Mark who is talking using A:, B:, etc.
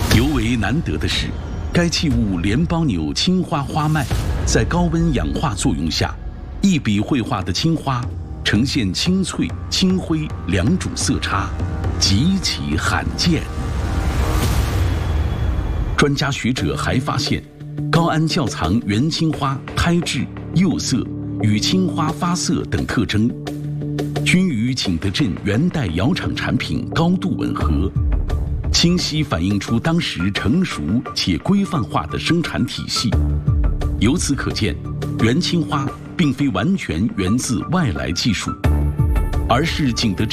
A: 尤为难得的是，该器物连包纽青花花脉在高温氧化作用下，一笔绘画的青花呈现青翠、青灰两种色差，极其罕见。专家学者还发现，高安窖藏原青花胎质、釉色与青花发色等特征，均与景德镇元代窑厂产品高度吻合，清晰反映出当时成熟且规范化的生产体系。由此可见，原青花并非完全源自外来技术，而是景德镇